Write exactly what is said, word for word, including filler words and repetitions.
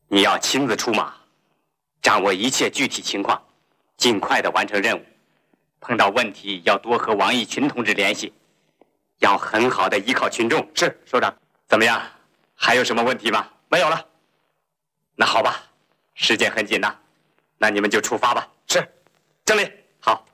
你要亲自出马，掌握一切具体情况，尽快的完成任务。碰到问题要多和王义群同志联系，要很好的依靠群众。 是，首长。 怎么样？还有什么问题吗？ 没有了。 那好吧，时间很紧呐，那你们就出发吧。 是，经理。 好。